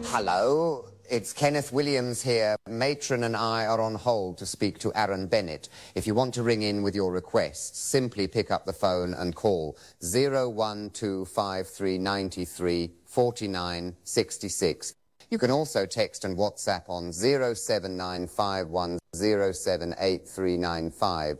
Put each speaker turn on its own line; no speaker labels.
Hello, it's Kenneth Williams here. Matron and I are on hold to speak to Aaron Bennett. If you want to ring in with your requests, simply pick up the phone and call 01253934966. You can also text and WhatsApp on 07951078395.